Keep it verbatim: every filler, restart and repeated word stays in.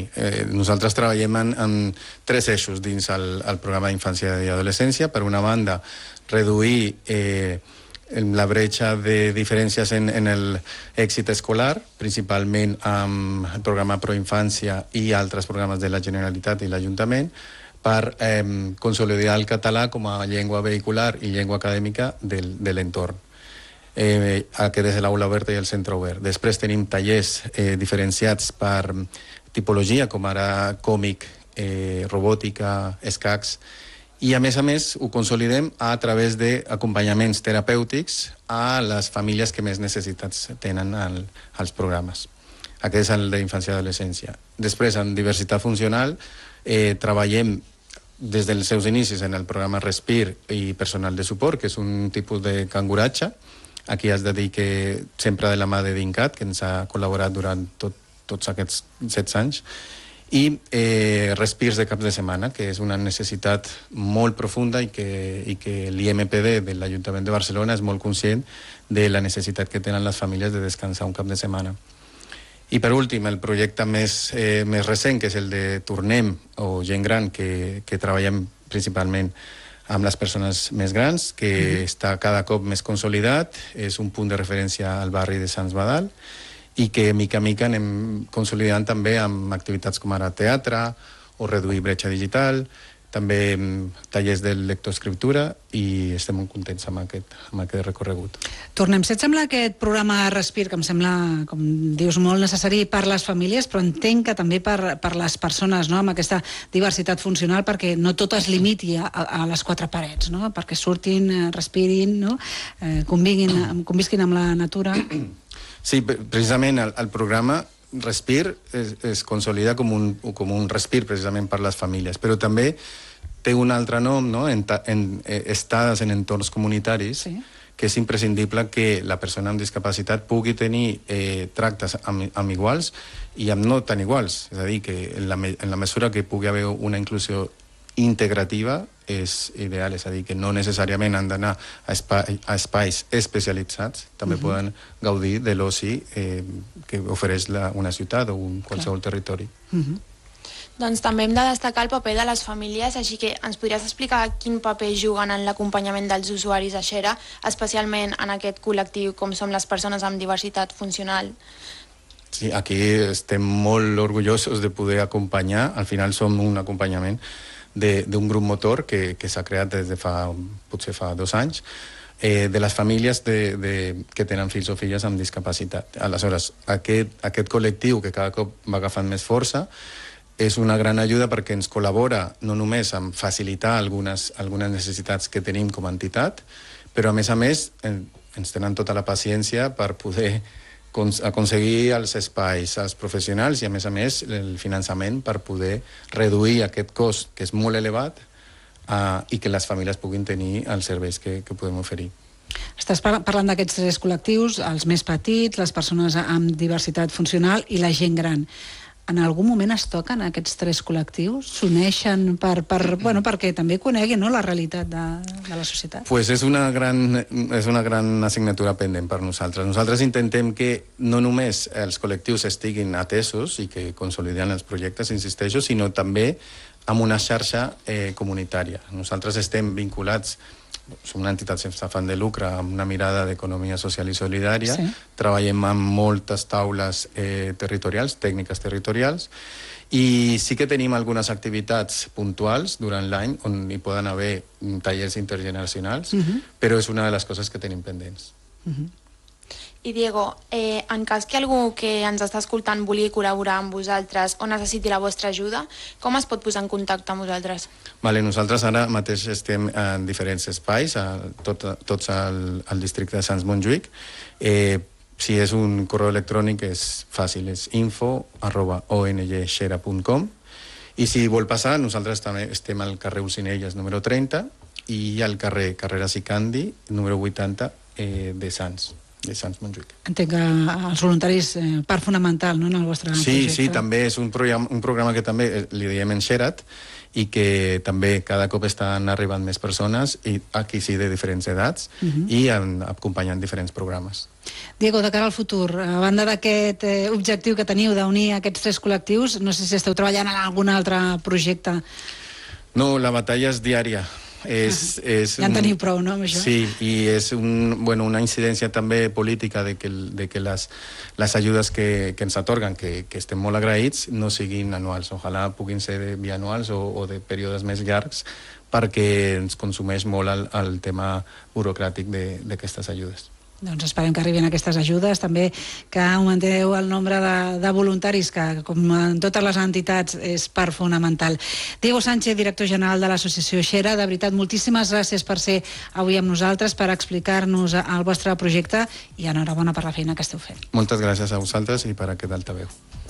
Eh, nosaltres treballem en, en tres eixos dins el, el programa d'infància i adolescència. Per una banda, reduir eh, la bretxa de diferències en, en l'èxit escolar, principalment amb el programa Proinfància i altres programes de la Generalitat i l'Ajuntament, per eh, consolidar el català com a llengua vehicular i llengua acadèmica del, de l'entorn. Eh, aquest és l'aula oberta i el centre obert. Després tenim tallers eh, diferenciats per tipologia, com ara còmic, eh, robòtica, escacs, i a més a més ho consolidem a través d'acompanyaments terapèutics a les famílies que més necessitats tenen al, als programes. Aquest és el d'infància i adolescència. Després, en diversitat funcional, eh, treballem des dels seus inicis en el programa Respir i personal de suport, que és un tipus de canguratge. Aquí has de dir que sempre de la mà de DINCAT, que ens ha col·laborat durant tot, tots aquests setze anys, i eh, respirs de caps de setmana, que és una necessitat molt profunda i que, i que l'I M P D de l'Ajuntament de Barcelona és molt conscient de la necessitat que tenen les famílies de descansar un cap de setmana. I per últim, el projecte més, eh, més recent, que és el de Tornem, o Gent Gran, que, que treballem principalment amb les persones més grans, que mm-hmm. està cada cop més consolidat, és un punt de referència al barri de Sants Badal, i que mica a mica anem consolidant també amb activitats com ara teatre o reduir bretxa digital, també tallers de lectoescriptura, i estem molt contents amb aquest, amb aquest recorregut. Tornem, si et sembla aquest programa Respir, que em sembla, com dius, molt necessari per les famílies, però entenc que també per, per les persones, no?, amb aquesta diversitat funcional, perquè no tot es limiti a, a les quatre parets, no?, perquè surtin, respirin, no?, eh, convinguin, convisquin amb la natura. Sí, precisament el, el programa Respir es, es consolida com un, com un respir precisament per les famílies, però també té un altre nom, no?, en, en eh, estades en entorns comunitaris, sí, que és imprescindible que la persona amb discapacitat pugui tenir eh, tractes amb, amb iguals i amb no tan iguals. És a dir, que en la, en la mesura que pugui haver una inclusió integrativa és ideal, és a dir, que no necessàriament han d'anar a, espai, a espais especialitzats, també uh-huh. poden gaudir de l'oci eh, que ofereix la, una ciutat o un qualsevol Clar. territori. Uh-huh. Doncs també hem de destacar el paper de les famílies, així que ens podries explicar quin paper juguen en l'acompanyament dels usuaris a Xera, especialment en aquest col·lectiu com som les persones amb diversitat funcional? Sí, aquí estem molt orgullosos de poder acompanyar, al final som un acompanyament d'un grup motor que, que s'ha creat des de fa, potser fa dos anys, eh, de les famílies de, de, que tenen fills o filles amb discapacitat. Aleshores, aquest, aquest col·lectiu que cada cop va agafant més força és una gran ajuda perquè ens col·labora no només en facilitar algunes, algunes necessitats que tenim com a entitat, però a més a més en, ens tenen tota la paciència per poder aconseguir els espais als professionals i a més a més el finançament per poder reduir aquest cost que és molt elevat uh, i que les famílies puguin tenir els serveis que, que podem oferir. Estàs parlant d'aquests tres col·lectius, els més petits, les persones amb diversitat funcional i la gent gran. En algun moment es toquen aquests tres col·lectius? S'uneixen per, per, bueno, perquè també coneguin, no?, la realitat de, de la societat? Pues és una gran, és una gran assignatura pendent per nosaltres. Nosaltres intentem que no només els col·lectius estiguin atesos i que consoliden els projectes, insisteixo, sinó també amb una xarxa eh, comunitària. Nosaltres estem vinculats, som una entitat sense afany de lucre, amb una mirada d'economia social i solidària, sí. Treballem amb moltes taules eh, territorials, tècniques territorials, i sí que tenim algunes activitats puntuals durant l'any on hi poden haver tallers intergeneracionals, uh-huh. però és una de les coses que tenim pendents. Uh-huh. I Diego, eh, en cas que algú que ens està escoltant vulgui col·laborar amb vosaltres o necessiti la vostra ajuda, com es pot posar en contacte amb vosaltres? Vale, nosaltres ara mateix estem en diferents espais, a tot, tots al, al districte de Sants Montjuïc. Eh, si és un correu electrònic és fàcil, és info arroba o n g xera punt com, i si vol passar, nosaltres també estem al carrer Ucinelles número trenta i al carrer Carreras i Candi número vuitanta eh, de Sants. de Sants Montjuïc. Entenc que els voluntaris, eh, part fonamental, no?, en el vostre sí, projecte. Sí, també és un programa, un programa que també li diem enxerat i que també cada cop estan arribant més persones, i aquí sí de diferents edats, uh -huh. i en, acompanyant diferents programes. Diego, de cara al futur, a banda d'aquest eh, objectiu que teniu d'unir aquests tres col·lectius, no sé si esteu treballant en algun altre projecte. No, la batalla és diària. És, és ja en teniu prou, no, amb això? Sí, i és un, bueno, una incidència també política de que, de que les, les ajudes que, que ens atorguen, que, que estem molt agraïts, no siguin anuals. Ojalà puguin ser bianuals o, o de períodes més llargs, perquè ens consumeix molt el, el tema burocràtic d'aquestes ajudes. Doncs esperem que arribin aquestes ajudes, també que augmenteu el nombre de, de voluntaris, que com en totes les entitats és part fonamental. Diego Sánchez, director general de l'associació Xera, de veritat, moltíssimes gràcies per ser avui amb nosaltres, per explicar-nos el vostre projecte, i enhorabona per la feina que esteu fent. Moltes gràcies a vosaltres i per aquest altaveu.